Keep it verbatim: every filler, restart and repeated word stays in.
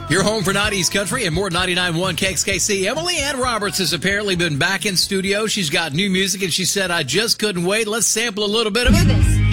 Your home for nineties country and more ninety-nine point one K X K C. Emily Ann Roberts has apparently been back in studio. She's got new music, and she said, I just couldn't wait. Let's sample a little bit of it.